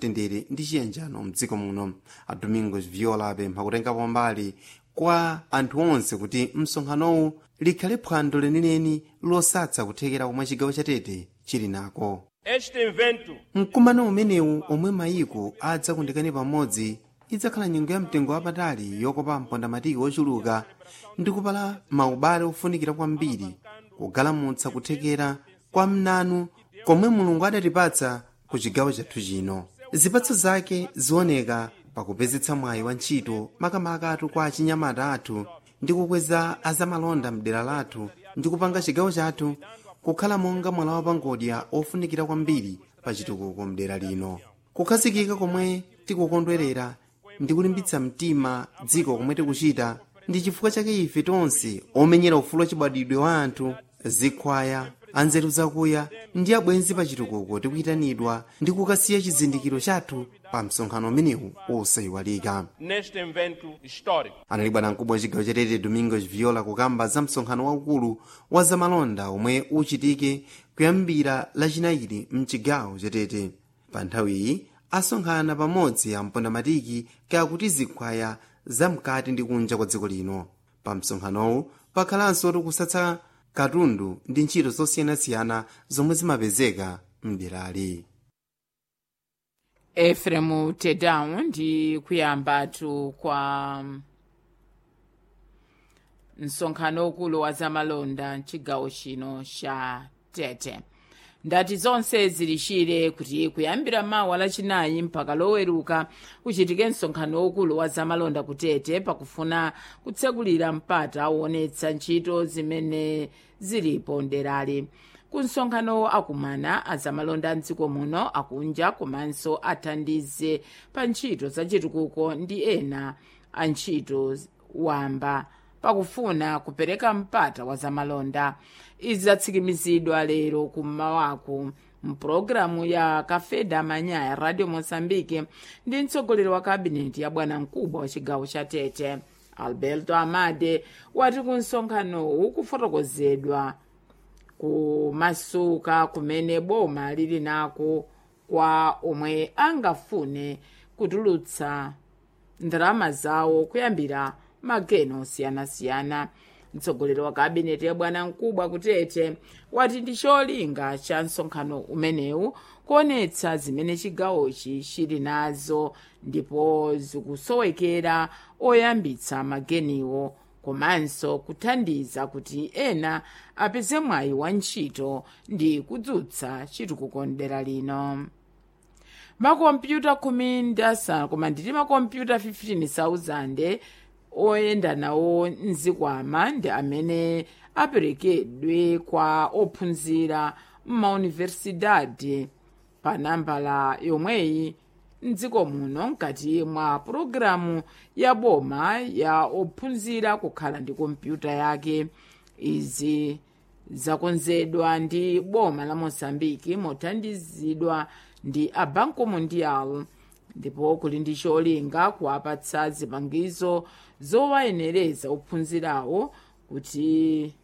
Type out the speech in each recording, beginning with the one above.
mtendere ndi chiyanjano mdziko muno. A Domingos Viola apempha kutengapo mbali kwa anthu onse kuti msonkhanowu likhale phwando lenileni losatsa kuthekera komwe chigawo cha Tete chili nako. Mkumano umenewu omwe mayiko adzakundikane pamodzi idzakhala nyengo ya mtengo wapatali yokopa mpondamatiki ochuluka ndi kupala maubale ofunikira kwambiri kugalamutsa kuthekera kwa mnanu komwe Mulungu adatipatsa ku chigawo chathu chino. Zipatso zake zioneka pakupezetsa mwayi wa ntchito makamaka athu kwa achinyamata athu ndi kukweza azamalonda mdera lathu ndi kupanga chigawo chathu kukhala monga mwala wapangodya ofunikira kwambiri pa chitukuko mdera lino. Kukhazikika komwe tikukondwerera ndi kulimbitsa mtima dziko komwe tikuchita ndi chifukwa chake ife tonse omenyera ufulu wachibadwidwe wa anthu, zikhwaya, anzeru zakuya ndi abwenzi pa chitukuko tikuyitanidwa ndi kukasiya chizindikiro chathu pa msonkhano umenewu osayiwalika. Anali bwanamkubwa wa chigawo cha Tete Domingos Viola kukamba za msonkhano waukulu wa zamalonda omwe uchitike kuyambira lachinayi mchigawo cha Tete. Pa nthawiyi asonkhana pamodzi ampondamatiki kakuti zikhwaya zamkati ndi kunja kwa dziko lino. Pa msonkhanowu pakhalanso tikusatsa katundu ndi ntchito zosiyanasiyana zomwe zimapezeka mderali. Efremu Tedamu ndi kuyambatu kwa msonkhano ukulu wa zamalonda mchigawo chino cha Tete. Ndati zonse zilishire kuti kuyambira mawa lachinayi mpaka loweruka kuchitike msonkhano ukulu wa zamalonda ku Tete pakufuna kutsekulira mpata woonetsa ntchito zimene zilipo nderali. Ku msonkhano akumana azamalonda mdziko muno, akunja komanso athandize pa ntchito za chitukuko ndi ena a ntchito wamba pakufuna kupereka mpata wa zamalonda. Izi zatsikimizidwa lero kummawaku mpulogalamu ya Café da Manhã ya Radio Moçambique ndi mtsogoleri wa kabineti ya bwanamkubwa wa chigawo cha Tete Alberto Amade wati ku msonkhanowu kufotokozedwa kumasuka kumene boma lili nako kwa omwe angafune kutulutsa ndalama zawo kuyambira mageno osiyanasiyana. Mtsogoleri wa kabineti ya bwanamkubwa ku Tete wati ndi cholinga cha msonkhano umenewu kuonetsa zimene chigawochi chili nazo ndipo zikusowekera oyambitsa mageniwo komanso kuthandiza kuti ena apeze mwayi wa ntchito ndi kudzutsa chitukuko mdera lino. Makompyuta 10,000 koma nditi makompyuta 15,000 oyenda nawo mzikwama ndi amene aperekedwe kwa ophunzira m'mauniversidade pa nambala yomweyi mdziko muno mkati mwa pulogalamu ya boma ya ophunzira kukhala ndi kompyuta yake. Izi zakonzedwa ndi boma la Moçambique mothandizidwa ndi a Banco Mundial ndipo kuli ndi cholinga kuwapatsa zipangizo zowayenereza ophunzirawo kuti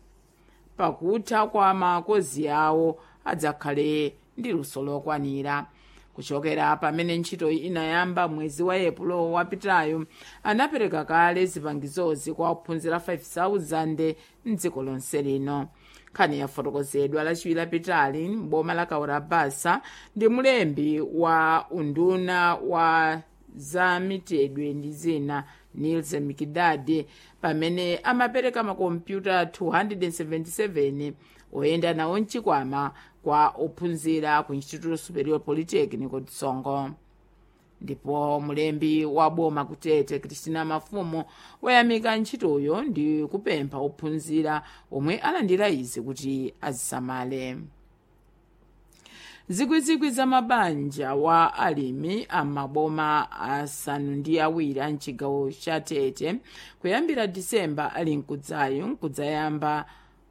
pakutha kwa makozi awo adzakhale ndi luso lokwanira. Kuchokera pamene ntchito inayamba mwezi wa Epulo wapitayo anapereka kale zipangizozi kwa ophunzira 5,000 mdziko lonse lino. Nkhani yafotokozedwa lachiwiri lapitali m'boma la Kaurabasa ndi mulembi wa unduna wa zamitedwe ndi zina Nils Mikidadi pamene amapereka makompyuta 277 oyenda nawo mchikwama kwa ophunzira ku Instituto Superior Polytechnico de Songo. Ndipo mulembi wa boma ku Tete Cristina Mafumo wayamika ntchitoyo ndi kupempha ophunzira omwe alandira izi kuti azisamale. Zikwizikwi za mabanja wa alimi amaboma asanu ndi awiri a mchigawo cha Tete kuyambira Disemba ali mkudzayo nkudzayamba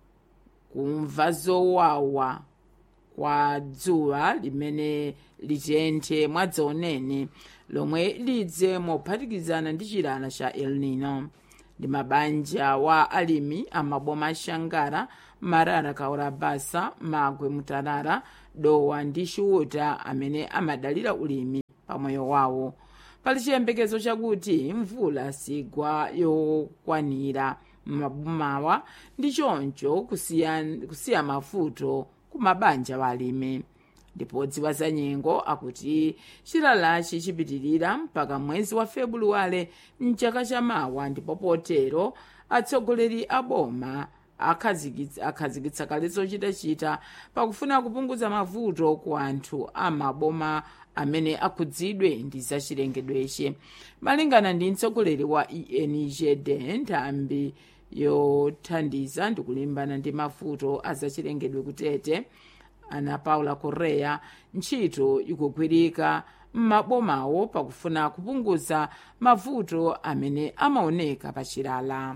kumva zowawa kwa dzuwa limene litenthe mwadzaoneni lomwe lidze mophatikizana ndi chilala cha El Nino. Ndi mabanja wa alimi amaboma ashangara Marara, Kaurabasa, Magwe, Mutarara, Dowa ndi Chiuta amene amadalira ulimi pamoyo wawo. Pali chiyembekezo chakuti mvula sigwa yokwanira m'mabomawa ndi choncho kusiya mavuto ku mabanja walimi. Ndipo dziwa za nyengo akuti chilalachi chipitirira mpaka mwezi wa Febuluwale mchaka chamawa, ndipo potero atsogoleri a boma akhazikitsa kale zochitachita pakufuna kupunguza mavuto ku anthu a maboma amene akhudzidwe ndi zachilengedweche. Malingana ndi mtsogoleri wa ENGD, nthambi yothandiza ndi kulimbana ndi mavuto a zachilengedwe kutete, Ana Paula Correa, ntchito ikugwirika m'mabomawo pakufuna kupunguza mavuto amene amaoneka pachilala.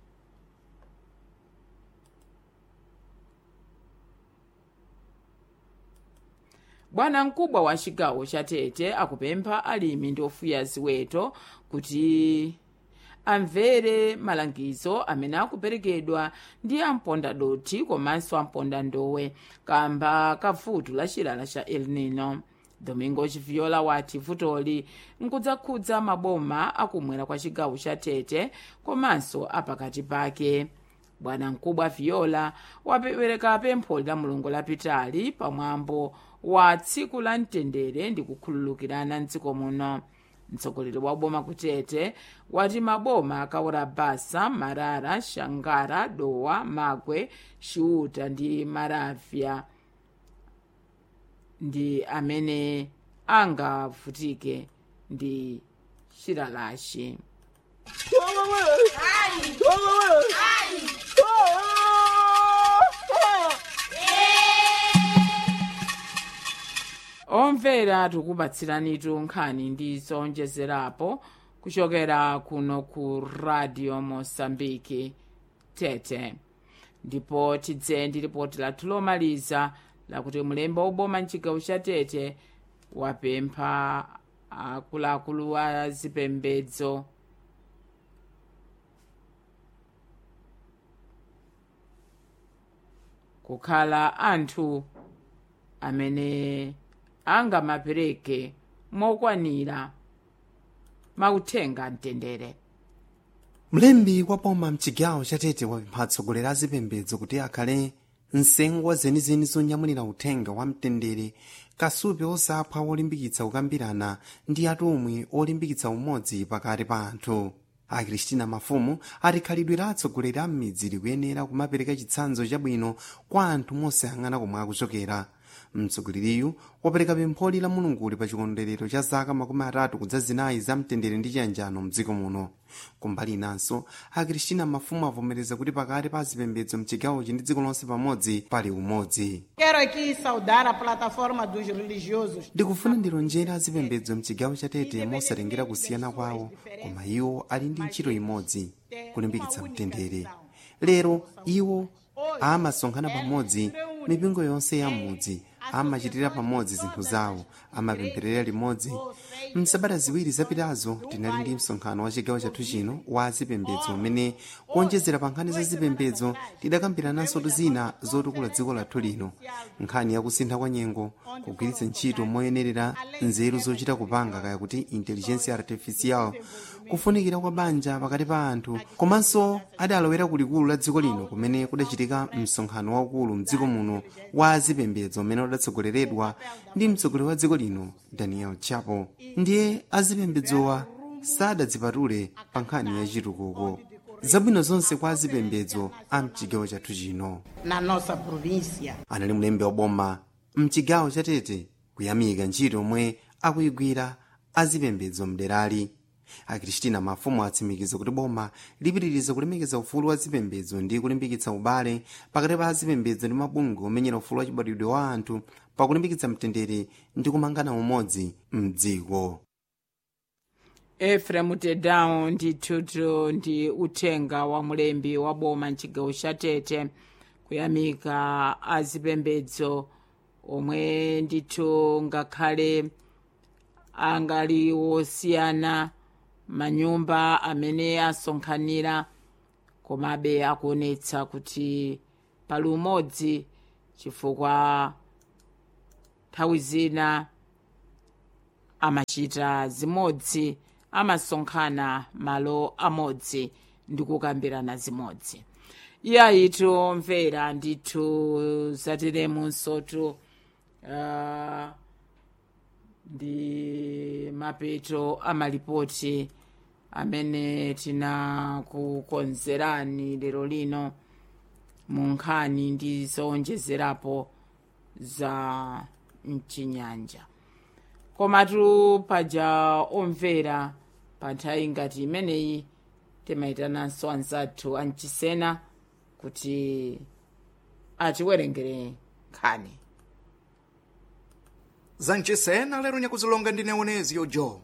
Bwana mkubwa wa chigawo cha Tete akupempha alimi ndi ofuya ziweto kuti amvere malangizo amene akuperekedwa ndi ampondadoti komanso ampondandowe kamba ka vuto la chilala cha El Nino. Domingo Chiviola wati vutoli nkudzakhudza maboma akumwera kwa chigawo cha Tete komanso apakati pake. Bwana mkubwa Viola wapereka pempho la mulungu lapitali pamwambo wa tsiku la mtendere ndi kukhululukirana mdziko muno. Mtsogoleri wa boma kutete wati maboma akaora Basa, Marara, Shangara, Dowa, Magwe, Chiuta ndi Maravya ndi amene angavutike ndi chilalachi. Omvera tikupatsiranitu nkhani ndi zonjezerapo kuchokera kuno ku Radio Mosambiki Tete. Ndipo tidze ndi ripoti lathu lomaliza lakuti mlembi woboma mchigawo cha Tete wapempha akuluakulu a zipembedzo kukhala anthu amene angamapereke mokwanira mauthenga mtendere. Mlembi wa boma mchigawo cha Tete wapempha atsogoleri a zipembedzo kuti akhale nsengwa zenizeni zonyamulira uthenga wa mtendere, kasupe osapha olimbikitsa kukambirana ndi atumwi olimbikitsa umodzi pakati pa anthu. Akristina Mafumu ati khalidwe la atsogoleri a m'midzi likuyenera kumapereka chitsanzo chabwino kwa anthu mosayang'ana komwe akuchokera. Mtsogoleriyu wapereka pempholi la mulunguli pa chikondwerero cha zaka 30 kudzazinayi za mtendere ndi chiyanjano mdziko muno. Kumbali inanso Akristina Mafumu avomereza kuti pakati pa zipembedzo mchigawochi ndi dziko lonse pamodzi pali umodzi. Quero aqui saudar a plataforma dos religiosos. Ndikufuna ndilonjera azipembedzo mchigawo cha Tete mosatengera kusiyana kwawo, koma iwo ali ndi ntchito imodzi, kulimbikitsa mtendere. Lero iwo amasonkhana pamodzi, mipingo yonse ya mudzi amachitira pamodzi zinthu zawo, amapempherera limodzi. Msabata ziwiri zapitazo tinali ndi msonkhano wa chigawo chathu chino wa zipembedzo umene kuonjezera pa nkhani za zipembedzo tidakambirananso zina zotukula dziko lathu lino, nkhani yakusintha kwa nyengo, kugwiritsa ntchito moyenerera nzeru zochita kupanga kaya kuti intelligence artificial, kufunikira kwa banja pakati pa anthu, komanso adalowera kulikulu la dziko lino kumene kudachitika msonkhano waukulu mdziko muno wa zipembedzo umene udatsogoleredwa ndi mtsogoleri wa dziko lino Daniel Chapo. Ndiye azipembedzowa sadadzipatule pa nkhani ya chitukuko. Zabwino zonse kwa azipembedzo a mchigawo chathu chino. Na nossa província. Anali mlembi wa boma mchigawo cha Tete kuyamika ntchito omwe akuyigwira azipembedzo mderali. Akristina Mafumu atsimikiza kuti boma lipitiriza kulemekeza ufulu wa zipembedzo ndi kulimbikitsa ubale pakati pa azipembedzo ndi mabungwe omenyera ufulu wa chibadwidwe wa anthu pakulimbikitsa mtendere ndi kumangana umodzi mdziko. Efrem Tedown ndithu ndi uthenga wa mlembi wa boma mchigawo cha Tete kuyamika azipembedzo omwe ndithu ngakhale angali wosiyana manyumba amene asonkhanira, komabe akuonetsa kuti pali umodzi chifukwa nthawi zina amachita zimodzi, amasonkhana malo amodzi ndi kukambirana zimodzi. Iyayi tomvera ndithu zateremunsotu ndi mapeto amalipoti amene tinakukonzerani lero lino mu nkhani ndi zowonjezerapo za mchinyanja. Komatu paja omvera pa nthawi ngati imeneyi timayitananso anzathu amchisena kuti atiwerengere nkhani zamchisena lero nyakuzilonga ndine Onezi Joe.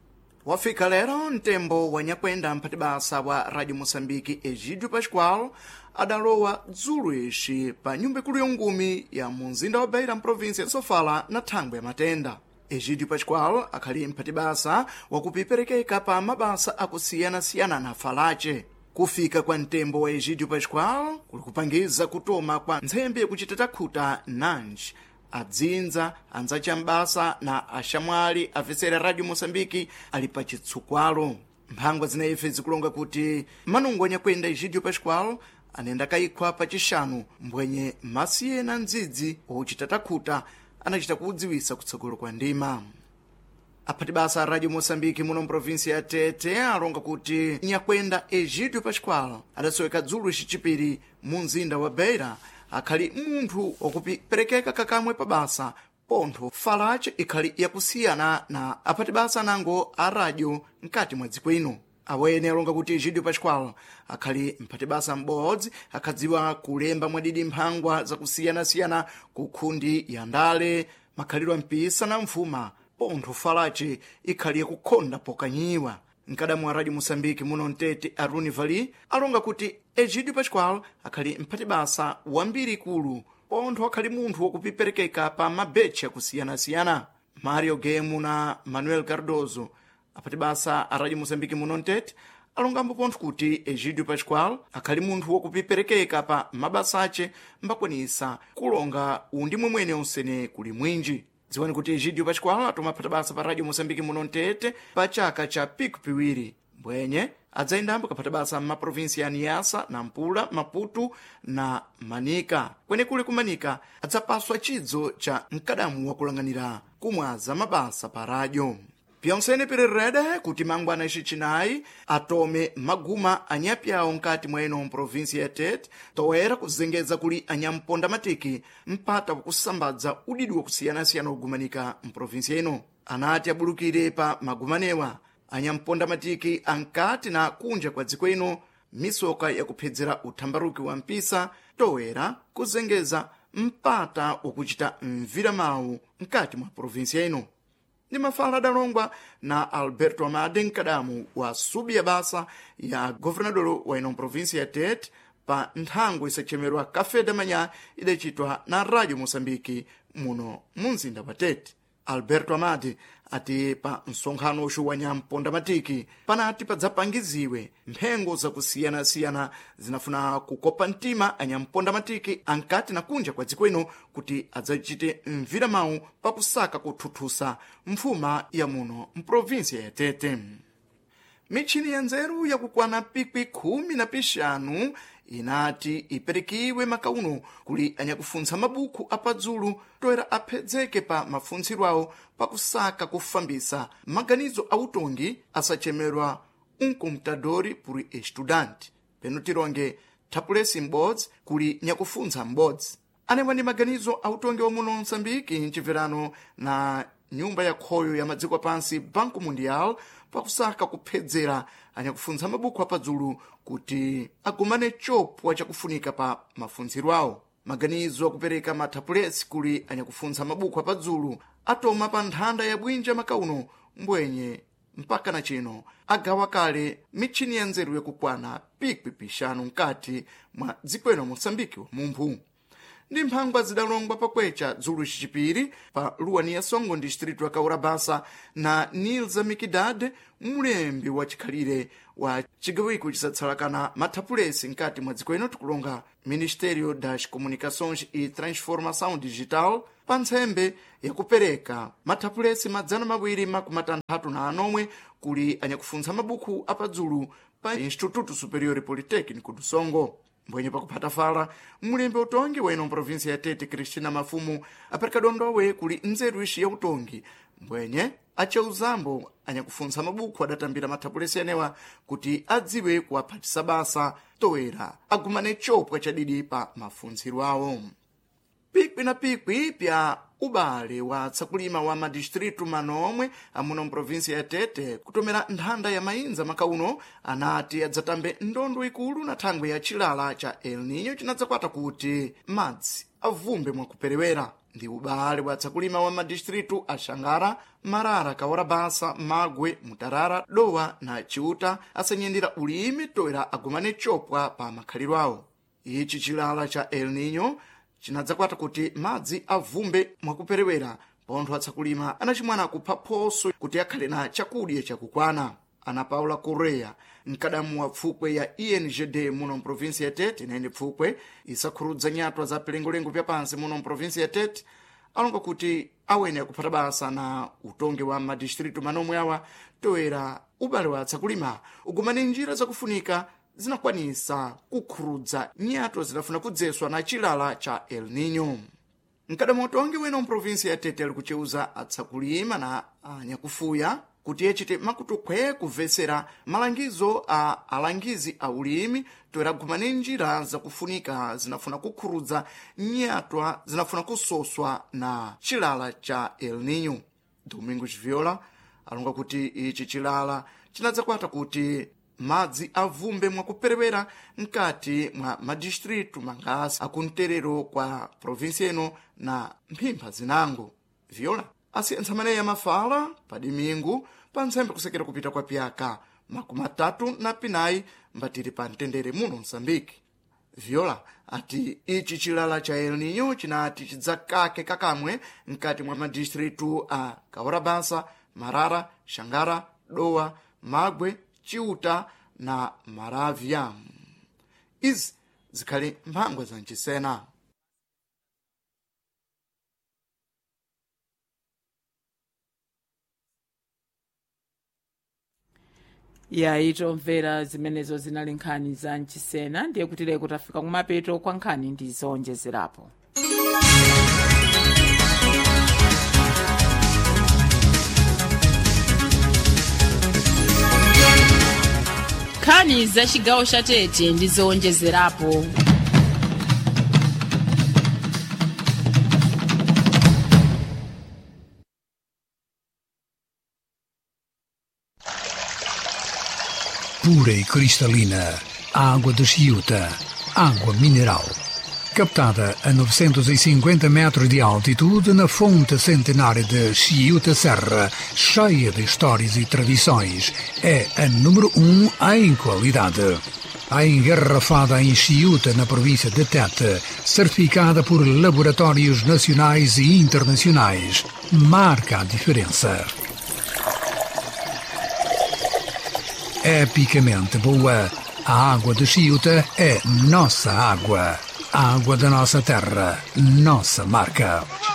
Wafika lero mtembo wa nyakwenda mphati basa wa Radio Moçambique Egídio Pascoal adalowa dzulo ixi pa nyumba ikulu yongumi ya munzinda wa Beira mprovinsia Sofala na thangwe ya matenda. Egídio Pascoal akhali mphati basa wakupiperekeka pa mabasa akusiyana-siyana na falache. Kufika kwa mtembo wa Egídio Pascoal kuli kupangiza kutoma kwa ntsembwe yakuchita takhuta nanji adzinza anzacha mbasa na axamwali afesera Radio Moçambique ali pa chitsukwalo. Mphangwa zinayife zikulonga kuti manungo anyakwenda Egídio Pascoal anenda kayikhwa pa chixanu mbwenye masiye na ndzidzi wochita takhuta anachita kuudziwisa kutsogolo kwa ndima. Aphati basa a Radio Moçambique muno mprovinsia ya Tete alonga kuti nyakwenda Egídio Pascoal adasoweka dzulo ixicipiri mu mzinda wa Beira akhali munthu wakuperekeka kakamwe pa basa pontho falache ikhali yakusiyana na aphati basa anango a radio mkati mwa dziko ino. Awene alonga kuti Egídio Pascoal akhali mphati basa m'bodzi akhadziwa kulemba mwadidi mphangwa zakusiyana-siyana ku nkhundi ya ndale makhalidwe mpisa na mfuma pontho falache ikhali yakukhonda pokanyiwa. Mkadamu wa Radio Moçambique muno mtete Aruni Vali alonga kuti Egídio Pascoal akhali mphati basa wambiri ikulu pontho akhali munthu wakupiperekeka pa mabechi akusiyana-siyana. Mario Gemu na Manuel Cardoso aphati basa a Radio Moçambique muno mtete alongambo pontho kuti Egídio Pascoal akhali munthu wakupiperekeka pa mabasa ace mbakwanisa kulonga undi mwemwene onsene kuli mwinji. Dziwani kuti Egídio Pascoal atoma aphati basa pa Radio Moçambique muno mtete pa chaka cha piku piwiri mbwenye adzayendambo kaphati basa m'maprovinsia ya Niassa, Nampula, Maputo na Manika. Kwenekule ku Manika adzapaswa chidzo cha mkadamu wakulanganira kumwaza mabasa pa radio. Pyonsene pirirede kuti mangwana ixicinayi atome maguma anyapyawo nkati mweno mprovinsia ya Tete toera kuzengeza kuli anyamponda matiki mpata wakusambadza udidi wakusiyana-siyana ogumanika mprovinsia ino. Anati abulukire pa magumanewa anyamponda matiki ankati na kunja kwa dziko ino misoka yakuphedzera uthambaruki wa mpisa toera kuzengeza mpata wakuchita mvira mawu mkati mwa provinsia ino. Ni mafala adalongwa na Alberto Amade mkadamu wa subi ya basa ya governador wa ino provinsia ya Tete pa nthango isachemerwa Café da Manhã idachitwa na Radio Moçambique muno munzinda wa Tete. Alberto Amade ati pa msonkhano uxu wa nyamponda matiki panati padzapangiziwe mphengo zakusiyana-siyana zinafuna kukopa mtima anyamponda matiki ankati na kunja kwa dziko ino kuti adzachite mvira mawu pakusaka kuthuthusa mfuma ya muno mprovinsia ya Tete. Michini ya nzeru yakukwana pikwi 15 inati iperekiwe makauno kuli anyakufuntsa mabuku apadzulu toera aphedzeke pa mafuntsiro awo pakusaka kufambisa maganizo autongi asachemerwa computador por estudante peno tironge thapulesi m'bodzi kuli nyakufuntsa m'bodzi. Anemwe ndi maganizo autongi wamuno Moçambique mchibverano na nyumba ya khoyo ya madziko apansi Banco Mundial pakusaka kuphedzera anyakufuntsa mabuku apadzulu kuti agumane chopwa chakufunika pa mafuntsiro awo. Maganizo akupereka mathapulesi kuli anyakufuntsa mabuku apadzulu atoma pa nthanda ya bwinja makauno mbwenye mpaka na chino agawa kale michini ya nzeru yakukwana pikwi 5 mkati mwa dziko ino Moçambique wa mumphu. ndi mphangwa zidalongwa pakwecha dzulo chipiri pa luwaniya songo distrito ya kaurabasa na nilza mikidad, mulembi wa chikhalire wa chigawiku chisatsalakana mathapulesi nkati mwa dziko ino tikulonga Ministério das Comunicações e Transformação Digital pa ntsembe yakupereka mathapulesi 264 kuli anyakufuntsa mabuku apadzulu pa Instituto Superior Politécnico do Songo. Mbwenye pakuphata fala, mulembe utongi wa ino provinsia ya Tete Cristina Mafumu apereka dondowe kuli nzeru ishi ya utongi. Mbwenye acha uzambo anyakufuntsa mabuku adatambira mathapulesi anewa kuti adziwe kuwaphatisa basa toera agumane chopwa chadidi pa mafuntsiro awo. Pikwi na pikwi pya ubale wa tsakulima wa madistritu manomwe amuno mprovinsia ya Tete kutomera nthanda ya mayinza makauno anati adzatambe ndondo ikulu na thangwe ya chilala cha El Niño chinadzakwata kuti madzi avumbe mwakuperewera. Ndi ubale wa tsakulima wa madistritu a Xangara, Marara, Kaurabasa, Magwe, Mutarara, Dowa na Chiuta asanyendera ulimi toera agumane chopwa pa makhaliro awo. Ichi chilala cha El Niño chinadzakwata kuti madzi avumbe mwakuperewera, pontho atsakulima anachimwana kupha phoso kuti akhale na chakudya chakukwana. Ana Paula Correa, mkadamu wa pfukwe ya INGD muno mprovinsia ya Tete, na ine pfukwe isakhurudza nyatwa za pilengolengo pya pansi muno mprovinsia ya Tete, alonga kuti awene akuphata basa na utongi wa madistritu manomwe awa toera ubale wa atsakulima ugumane njira zakufunika zinakwanisa kukhurudza nyatwa zidafuna kudzeswa na chilala cha El Niño. Mkadamu utongi wena mprovinsia ya Tete ali kucheuza atsakulima na anyakufuya kuti yechite makutukhwe kuvesera malangizo a alangizi a ulimi toera gumane njira zakufunika zinafuna kukhurudza nyatwa zinafuna kusoswa na chilala cha El Niño. Domingos Viola alonga kuti ichi chilala chinadzakwata kuti madzi avumbe mwakuperewera mkati mwa madistritu mangasi akunterero kwa provinsia ino na mphimpha zinango. Viola asiyentsa maneyi ya mafala pa dimingu pa ntsembe kusekera kupita kwa pyaka 34 mbatiri pa mtendere muno Msambiki. Viola ati ichi chilala cha El Niño chinati chidzakake kakamwe mkati mwa madistritu a Kaurabasa, Marara, Xangara, Dowa, Magwe, Chiuta na Maravya. Izi zikhali mphangwa za mchisena. Ya itomvera zimenezo zinali nkhani za mchisena, ndiye kuti lero tafika kumapeto kwa nkhani ndizowonjezerapo. Nkhani za chigawo cha Tete ndizowonjezerapo. Pura e cristalina, água de Chiuta, água mineral. Captada a 950 metros de altitude na fonte centenária de Chiuta Serra, cheia de histórias e tradições, é a número 1 em qualidade. A engarrafada em Chiuta, na província de Tete, certificada por laboratórios nacionais e internacionais, marca a diferença. Epicamente boa, a água de Chiuta é nossa água. A água da nossa terra, nossa marca.